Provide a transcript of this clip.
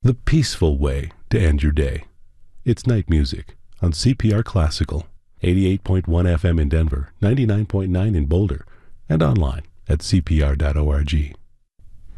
the peaceful way to end your day. It's Night Music on CPR Classical, 88.1 FM in Denver, 99.9 in Boulder, and online at cpr.org.